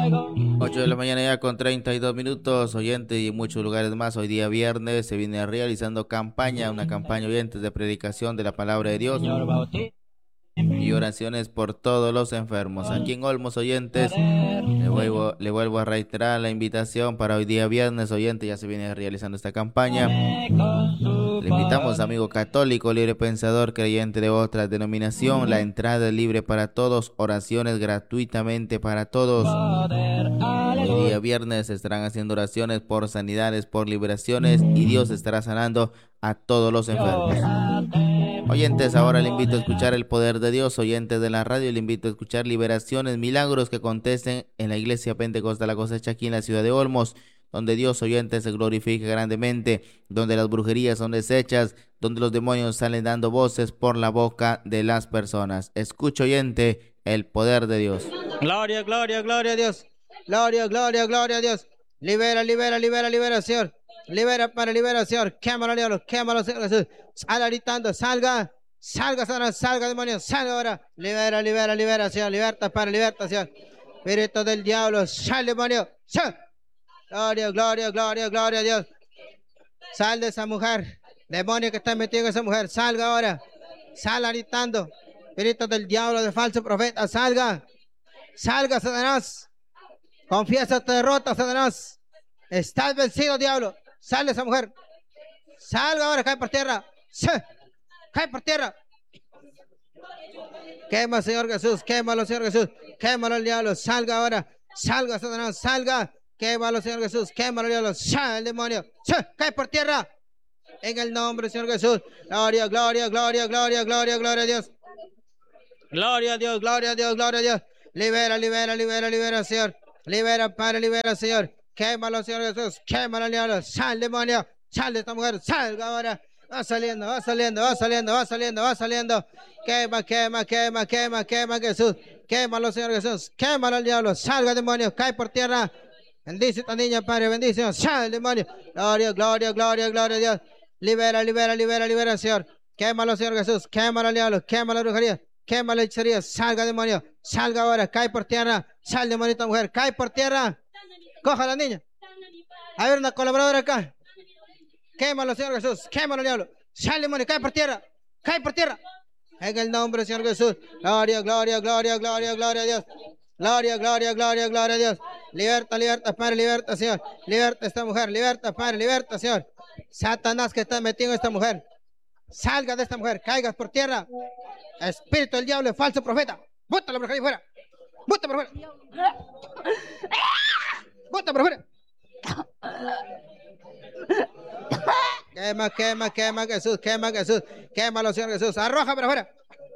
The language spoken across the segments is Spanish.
8 de la mañana ya con 32 minutos, oyentes, y en muchos lugares más. Hoy día viernes se viene realizando una campaña, oyentes, de predicación de la palabra de Dios y oraciones por todos los enfermos. Aquí en Olmos, oyentes, le vuelvo a reiterar la invitación para hoy día viernes, oyente. Ya se viene realizando esta campaña. Le invitamos, amigo católico, libre pensador, creyente de otra denominación. La entrada es libre para todos, oraciones gratuitamente para todos. Hoy día viernes se estarán haciendo oraciones por sanidades, por liberaciones, y Dios estará sanando a todos los enfermos. Oyentes, ahora le invito a escuchar el poder de Dios. Oyentes de la radio, le invito a escuchar liberaciones, milagros que acontecen en la Iglesia Pentecostal La Cosecha, aquí en la ciudad de Olmos, donde Dios, oyentes, se glorifica grandemente, donde las brujerías son deshechas, donde los demonios salen dando voces por la boca de las personas. Escucha, oyente, el poder de Dios. Gloria, gloria, gloria a Dios. Gloria, gloria, gloria a Dios. Libera, libera, libera, libera, Señor. Libera, para libera, Señor. Quémalo, diablo, quémalo, Señor Jesús. Sal gritando, salga, salga, Satanás, salga, demonio, salga ahora. Libera, libera, libera, Señor. Liberta, para liberta, Señor. Espíritu del diablo, sal, demonio, sal. Gloria, gloria, gloria, gloria a Dios. Sal de esa mujer. Demonio que está metido en esa mujer, salga ahora. Sal gritando. Espíritu del diablo, de falso profeta, salga. Salga, Satanás. Confiesa tu derrota, Satanás. Estás vencido, diablo. Sal de esa mujer. Salga ahora, cae por tierra. Cae por tierra. Quema, Señor Jesús. Quémalo, Señor Jesús. Quémalo el diablo. Salga ahora. Salga, Satanás. Salga. Quémalo, Señor Jesús. Quémalo el diablo. Sal el demonio. Cae por tierra. En el nombre del Señor Jesús. Gloria, gloria, gloria, gloria, gloria, gloria a Dios. Gloria a Dios, gloria a Dios, gloria a Dios. Libera, libera, libera, libera, Señor. Libera, Padre, libera, Señor. Quémalo, Señor Jesús. Quémalo, diablo. Sal, demonio. Sal de esta mujer. Salga ahora. Va saliendo, va saliendo, va saliendo, va saliendo, va saliendo. Quema, quema, quema, quema, quema, Jesús. Quémalo, Señor Jesús. Quémalo al diablo. Salga, demonio. Cae por tierra. Bendice a esta niña, Padre. Bendice. Sal, demonio. Gloria, gloria, gloria, gloria a Dios. Libera, libera, libera, libera, Señor. Quémalo, Señor Jesús. Quémalo al diablo. Quémalo la brujería. Quema la hechicería, salga, demonio, salga ahora, cae por tierra, sal, demonita mujer, cae por tierra, coja a la niña. A ver, una colaboradora acá. Quémalo, Señor Jesús, quémalo, diablo, sal, demonio, cae por tierra, cae por tierra. En el nombre del Señor Jesús, gloria, gloria, gloria, gloria, gloria a Dios. Gloria, gloria, gloria, gloria a Dios. Liberta, liberta, Padre, liberta, Señor. Liberta a esta mujer, liberta, Padre, liberta, Señor. Satanás que está metido en esta mujer, salga de esta mujer, caigas por tierra. Espíritu del diablo, falso profeta. Bota la brujería fuera. Bota por fuera. Bota por fuera. Quema, quema, quema, Jesús. Quema, Jesús. Quémalo, Señor Jesús. Arroja para afuera.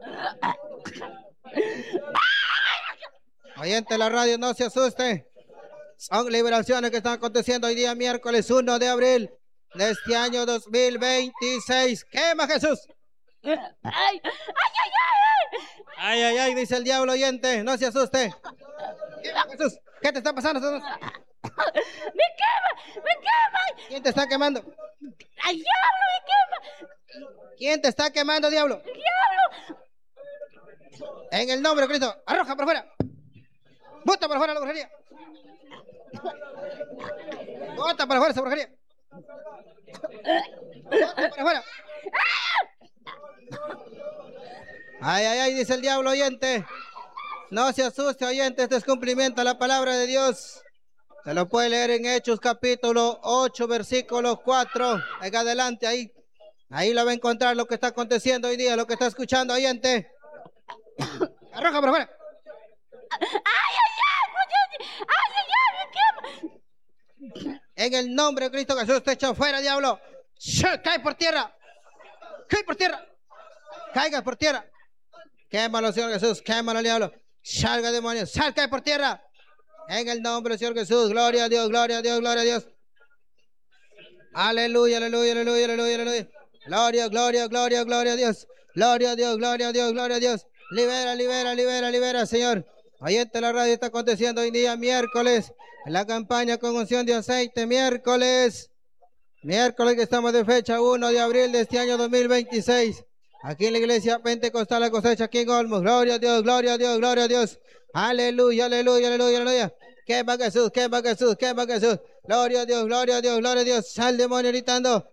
Oyente de la radio, no se asuste. Son liberaciones que están aconteciendo hoy día, miércoles 1 de abril de este año 2026. Quema, Jesús. Ay, ay, ay, ay. Ay, ay, ay, dice el diablo, oyente, no se asuste. Jesús, ¿qué te está pasando? ¡Me quema! ¡Me quema! ¿Quién te está quemando? ¡Ay, diablo, me quema! ¿Quién te está quemando, diablo? ¡Diablo! En el nombre de Cristo, arroja por fuera. Bota por fuera la brujería. Bota para fuera esa brujería. Bota para fuera. Ay, ay, ay, dice el diablo, oyente. No se asuste, oyente, este es cumplimiento a la palabra de Dios. Se lo puede leer en Hechos capítulo 8, versículo 4. En adelante, ahí. Ahí lo va a encontrar lo que está aconteciendo hoy día, lo que está escuchando, oyente. Arroja por afuera. ¡Ay, ay, ay! ¡Ay, ay, ay! ¡Me quema! En el nombre de Cristo Jesús, te echo fuera, diablo. Cae por tierra. Cae por tierra. Caiga por tierra. Quémalo, Señor Jesús. Quémalo, diablo. Salga, demonio. Salga por tierra. En el nombre del Señor Jesús. Gloria a Dios, gloria a Dios, gloria a Dios. Aleluya, aleluya, aleluya, aleluya, aleluya. Gloria, gloria, gloria, gloria a Dios. Gloria a Dios, gloria a Dios, gloria a Dios. Libera, libera, libera, libera, Señor. Oyente, la radio está aconteciendo hoy día, miércoles. La campaña con unción de aceite, miércoles. Miércoles que estamos de fecha 1 de abril de este año 2026. Aquí en la iglesia Pentecostal La Cosecha, aquí en Olmos. Gloria a Dios, gloria a Dios, gloria a Dios. Aleluya, aleluya, aleluya, aleluya. quema Jesús, quema Jesús, quema Jesús. Gloria a Dios, gloria a Dios, gloria a Dios. Sal demonio gritando.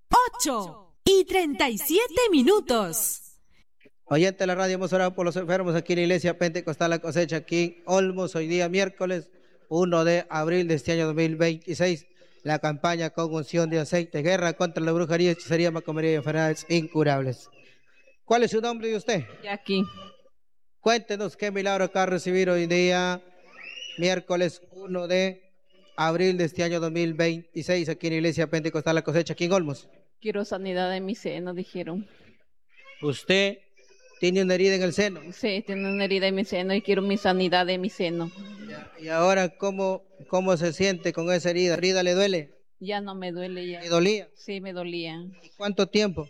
8:37. Oyente de la radio, hemos orado por los enfermos aquí en la Iglesia Pentecostal La Cosecha, aquí en Olmos, hoy día miércoles 1 de abril de este año 2026. La campaña con unción de aceite, guerra contra la brujería, hechicería, macomería y enfermedades incurables. ¿Cuál es su nombre de usted? Jackie. Cuéntenos qué milagro acaba de recibir hoy día, miércoles 1 de abril de este año 2026, aquí en la Iglesia Pentecostal La Cosecha, aquí en Olmos. Quiero sanidad de mi seno, dijeron. Usted tiene una herida en el seno. Sí, tengo una herida en mi seno y quiero mi sanidad de mi seno. Y ahora, ¿cómo se siente con esa herida? ¿La herida le duele? Ya no me duele ya. ¿Le dolía? Sí, me dolía. ¿Y cuánto tiempo?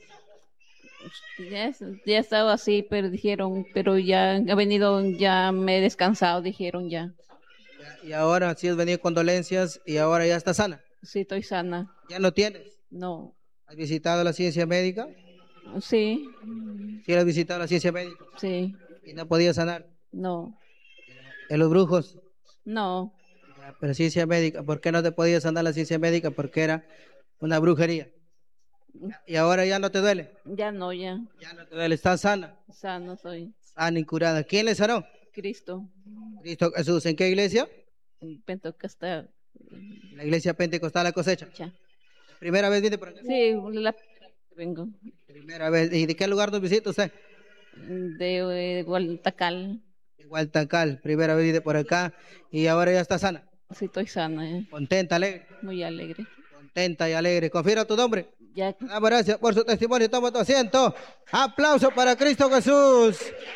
Ya estaba así, pero dijeron, pero ya he venido, ya me he descansado, dijeron ya. Y ahora sí has venido con dolencias y ahora ya está sana. Sí, estoy sana. ¿Ya no tienes? No. ¿Has visitado la ciencia médica? Sí. Sí, has visitado la ciencia médica. Sí. ¿Y no podía sanar? No. ¿En los brujos? No. Pero ciencia médica, ¿por qué no te podía sanar la ciencia médica? Porque era una brujería. ¿Y ahora ya no te duele? Ya no, ya. Ya no te duele, estás sana. Sano soy. Sana y curada. ¿Quién le sanó? Cristo. Cristo Jesús. ¿En qué iglesia? Pentecostal. La Iglesia Pentecostal La Cosecha. Ya. ¿Primera vez viene por acá? Sí, vengo. Primera vez. ¿Y de qué lugar nos visita usted? De Gualtacal. Gualtacal. Primera vez viene por acá y ahora ya está sana. Sí, estoy sana, Contenta, alegre. muy alegre. Contenta y alegre. Confirma tu nombre. Ya. Damos gracias por su testimonio. Toma tu asiento. Aplauso para Cristo Jesús.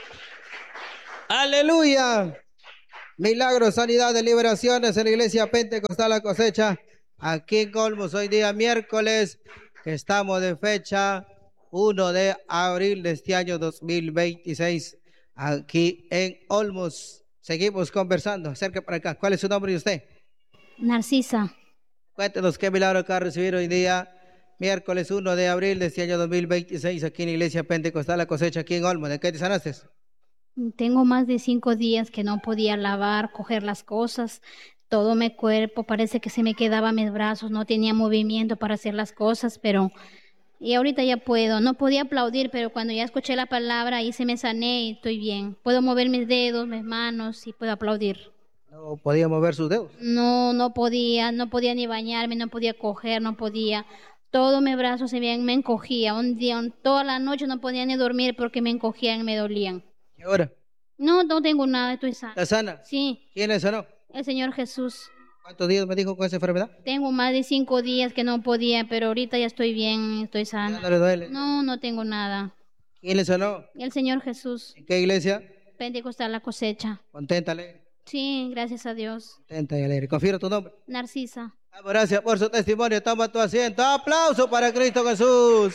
Aleluya. Milagros, sanidades, liberaciones en la Iglesia Pentecostal La Cosecha. Aquí en Olmos, hoy día miércoles, que estamos de fecha 1 de abril de este año 2026. Aquí en Olmos. Seguimos conversando. Acerca para acá. ¿Cuál es su nombre de usted? Narcisa. Cuéntenos qué milagro acaba de recibir hoy día, miércoles 1 de abril de este año 2026, aquí en la Iglesia Pentecostal La Cosecha, aquí en Olmos. ¿De qué te sanaste? Tengo más de 5 días que no podía lavar, coger las cosas. Todo mi cuerpo parece que se me quedaba mis brazos, no tenía movimiento para hacer las cosas, pero y ahorita ya puedo. No podía aplaudir, pero cuando ya escuché la palabra ahí se me sané y estoy bien. Puedo mover mis dedos, mis manos y puedo aplaudir. No podía mover sus dedos. No podía ni bañarme, no podía coger, no podía. Todo mi brazo me encogía. Un día, toda la noche no podía ni dormir porque me encogían, me dolían. ¿Y ahora? No tengo nada, estoy sana. ¿Está sana? Sí, ¿Quién le sanó? el Señor Jesús. ¿Cuántos días me dijo con esa enfermedad? Tengo más de 5 días que no podía, pero ahorita ya estoy bien, estoy ¿Ya sana. no le duele? No tengo nada. ¿Quién le sanó? El Señor Jesús. ¿En qué iglesia? Pentecostal La Cosecha. Contenta, alegre. Sí, gracias a Dios. Contenta y alegre. Confirma tu nombre. Narcisa. Damos gracias por su testimonio. Toma tu asiento. Aplauso para Cristo Jesús.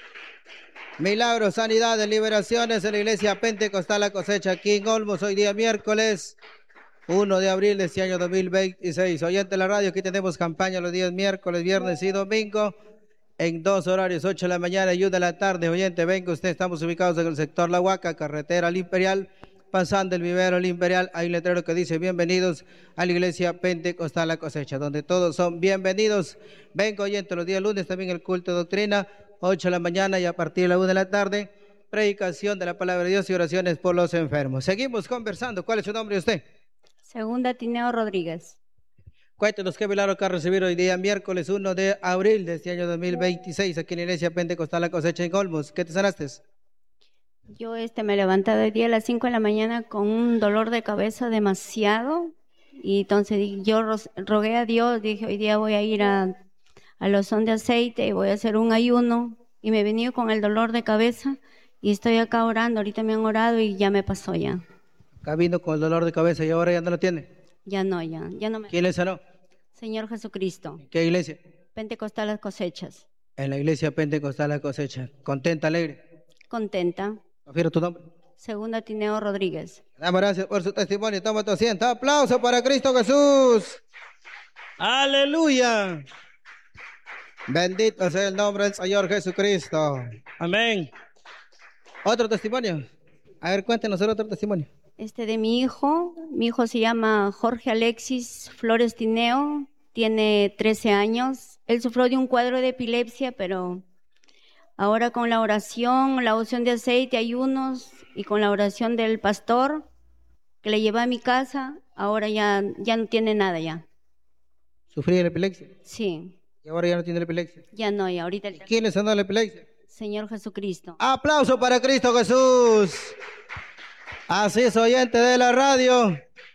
Milagros, sanidades, liberaciones en la Iglesia Pentecostal La Cosecha, aquí en Olmos, hoy día miércoles 1 de abril de este año 2026. Oyente de la radio, aquí tenemos campaña los días miércoles, viernes y domingo en 2 horarios, 8 de la mañana y 1 de la tarde. Oyente, venga usted, estamos ubicados en el sector La Huaca, carretera al Imperial, pasando el vivero al Imperial. Hay un letrero que dice bienvenidos a la Iglesia Pentecostal La Cosecha, donde todos son bienvenidos. Venga, oyente, los días lunes también el culto de doctrina, 8 de la mañana y a partir de la 1 de la tarde, predicación de la palabra de Dios y oraciones por los enfermos. Seguimos conversando. ¿Cuál es su nombre de usted? Segunda Tineo Rodríguez. Cuéntenos qué milagro que ha recibido hoy día, miércoles 1 de abril de este año 2026, aquí en la Iglesia Pentecostal La Cosecha en Olmos. ¿Qué te sanaste? Yo me levanté hoy día a las 5 de la mañana con un dolor de cabeza demasiado. Y entonces yo rogué a Dios, dije, hoy día voy a ir a Lozón de Aceite y voy a hacer un ayuno. Y me he venido con el dolor de cabeza y estoy acá orando. Ahorita me han orado y ya me pasó ya. Acá vino con el dolor de cabeza y ahora ya no lo tiene. Ya no me... ¿Quién le sanó? Señor Jesucristo. ¿En qué iglesia? Pentecostal Las Cosechas. En la Iglesia Pentecostal La Cosecha. ¿Contenta, alegre? Contenta. Confirma tu nombre. Segunda Tineo Rodríguez. Damos gracias por su testimonio. Toma tu asiento. Aplauso para Cristo Jesús. Aleluya. Bendito sea el nombre del Señor Jesucristo. Amén. Otro testimonio. A ver, cuéntenos otro testimonio. De mi hijo se llama Jorge Alexis Flores Tineo, tiene 13 años. Él sufrió de un cuadro de epilepsia, pero ahora con la oración, la unción de aceite, ayunos y con la oración del pastor que le lleva a mi casa, ahora ya no tiene nada ya. ¿Sufría la epilepsia? Sí. ¿Y ahora ya no tiene la epilepsia? Ya no, y ahorita. ¿Y quién le sanó la epilepsia? Señor Jesucristo. ¡Aplauso para Cristo Jesús! Así es, oyente de la radio.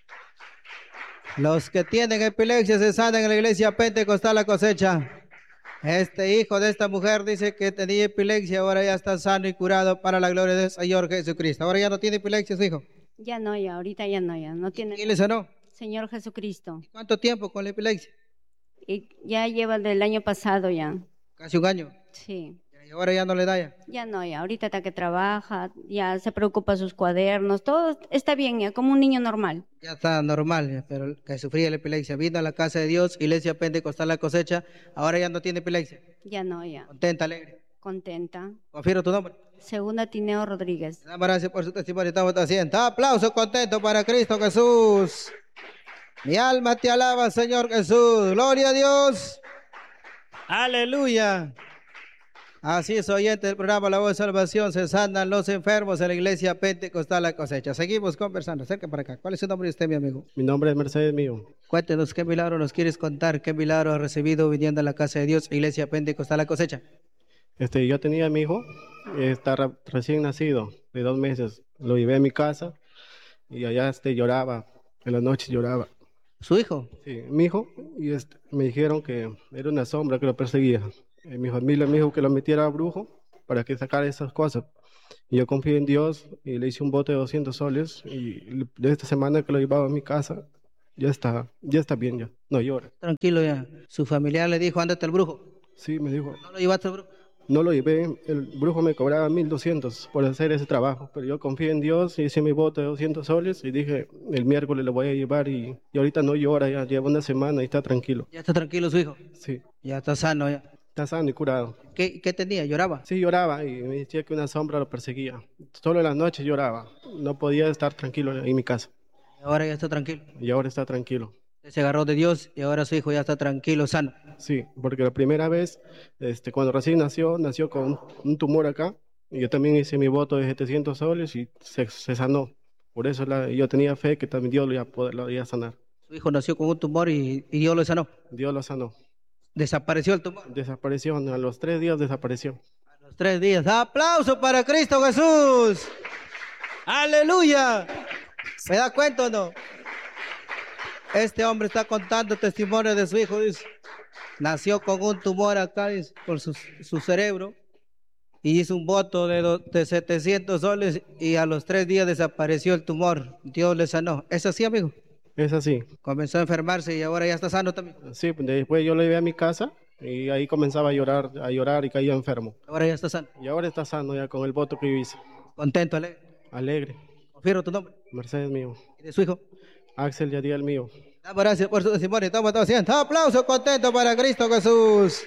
Los que tienen epilepsia se sanan en la iglesia Pentecostal La Cosecha. Este hijo de esta mujer dice que tenía epilepsia, ahora ya está sano y curado para la gloria del Señor Jesucristo. Ahora ya no tiene epilepsia su hijo. Ya no, ya, ahorita ya no tiene. ¿Quién le sanó? Señor Jesucristo. ¿Cuánto tiempo con la epilepsia? Y ya lleva del año pasado ya. Casi un año. Sí. Y ahora ya no le da ya. Ya no, ya, ahorita está que trabaja, ya se preocupa de sus cuadernos, todo está bien ya, como un niño normal. Ya está normal, ya, pero el que sufría la epilepsia vino a la casa de Dios, iglesia Pentecostal La Cosecha, ahora ya no tiene epilepsia. Ya no, ya. Contenta, alegre. Contenta. Confirmo tu nombre. Segunda Tineo Rodríguez. Damos gracias por su testimonio, estamos haciendo. Aplauso contento para Cristo Jesús. Mi alma te alaba, Señor Jesús. Gloria a Dios. Aleluya. Así es, oyente del programa La Voz de Salvación, se sanan los enfermos en la iglesia Pentecostal La Cosecha. Seguimos conversando, acerca para acá. ¿Cuál es su nombre de usted, mi amigo? Mi nombre es Mercedes mío. Cuéntenos, ¿qué milagro nos quieres contar? ¿Qué milagro has recibido viniendo a la casa de Dios, iglesia Pentecostal La Cosecha? Yo tenía a mi hijo, está recién nacido, de 2 meses. Lo llevé a mi casa y allá lloraba, en la noche lloraba. ¿Su hijo? Sí, mi hijo, y me dijeron que era una sombra que lo perseguía. Mi familia me dijo que lo metiera a brujo para que sacara esas cosas. Y yo confié en Dios y le hice un bote de 200 soles y de esta semana que lo llevaba a mi casa, ya está bien ya, no llora. Tranquilo ya. ¿Su familiar le dijo, ándate al brujo? Sí, me dijo. ¿No lo llevaste al brujo? No lo llevé, el brujo me cobraba 1.200 por hacer ese trabajo, pero yo confié en Dios y hice mi bote de 200 soles y dije, el miércoles lo voy a llevar y ahorita no llora, ya lleva una semana y está tranquilo. ¿Ya está tranquilo su hijo? Sí. Ya está sano ya. Está sano y curado. ¿Qué tenía? ¿Lloraba? Sí, lloraba y me decía que una sombra lo perseguía. Solo en las noches lloraba, no podía estar tranquilo en mi casa. Y ahora ya está tranquilo. Y ahora está tranquilo. Se agarró de Dios y ahora su hijo ya está tranquilo, sano. Sí, porque la primera vez, cuando recién nació con un tumor acá, y yo también hice mi voto de 700 soles y se sanó. Por eso yo tenía fe que también Dios lo iba a sanar. Su hijo nació con un tumor y Dios lo sanó. Dios lo sanó. ¿Desapareció el tumor? Desapareció, a los 3 días desapareció. A los 3 días. ¡Aplauso para Cristo Jesús! ¡Aleluya! ¿Se da cuenta o no? Este hombre está contando testimonio de su hijo, dice. Nació con un tumor acá, dice, por su cerebro. Y hizo un voto de 700 soles y a los 3 días desapareció el tumor. Dios le sanó. ¿Es así, amigo? Es así. Comenzó a enfermarse y ahora ya está sano también. Sí, después yo lo llevé a mi casa y ahí comenzaba a llorar y caía enfermo. Ahora ya está sano. Y ahora está sano ya con el voto que yo hice. Contento, alegre. Alegre. Confirmo tu nombre. Mercedes mío. ¿Y de su hijo? Axel Yadiel mío. Damos gracias por su testimonio. Estamos haciendo aplauso contento para Cristo Jesús.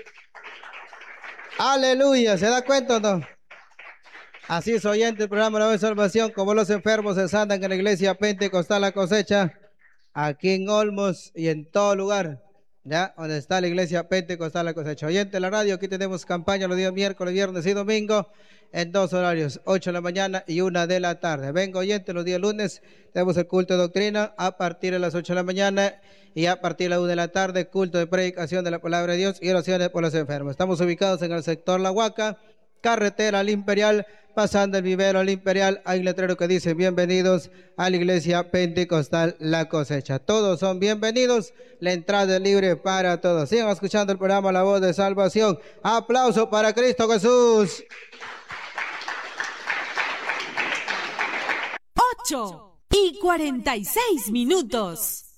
Aleluya. ¿Se da cuenta o no? Así es, oyente del programa La Voz de Salvación, como los enfermos se sanan en la iglesia Pentecostal La Cosecha, aquí en Olmos y en todo lugar, ya, donde está la iglesia Pentecostal La Cosecha. Oyente de la radio, aquí tenemos campaña los días miércoles, viernes y domingo, en 2 horarios, 8 de la mañana y 1 de la tarde. Venga, oyente, los días lunes tenemos el culto de doctrina a partir de las 8 de la mañana y a partir de las 1 de la tarde, culto de predicación de la palabra de Dios y oraciones por los enfermos. Estamos ubicados en el sector La Huaca, carretera al Imperial, pasando el vivero al Imperial, hay un letrero que dice bienvenidos a la iglesia Pentecostal La Cosecha. Todos son bienvenidos, la entrada es libre para todos. Sigan escuchando el programa La Voz de Salvación. Aplauso para Cristo Jesús. 8:46.